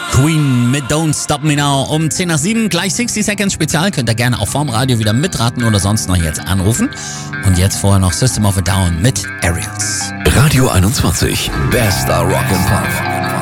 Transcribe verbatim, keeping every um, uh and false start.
Queen mit Don't Stop Me Now um zehn nach sieben, gleich sechzig Seconds Spezial. Könnt ihr gerne auch vorm Radio wieder mitraten oder sonst noch jetzt anrufen. Und jetzt vorher noch System of a Down mit Aerials. Radio einundzwanzig, bester Rock and Pop.